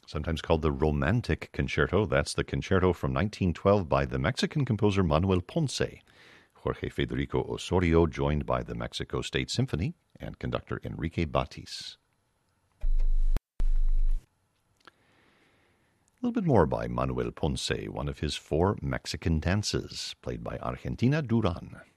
sometimes called the Romantic Concerto. That's the concerto from 1912 by the Mexican composer Manuel Ponce. Jorge Federico Osorio, joined by the Mexico State Symphony and conductor Enrique Batis. A little bit more by Manuel Ponce, one of his 4 Mexican dances, played by Argentina Duran.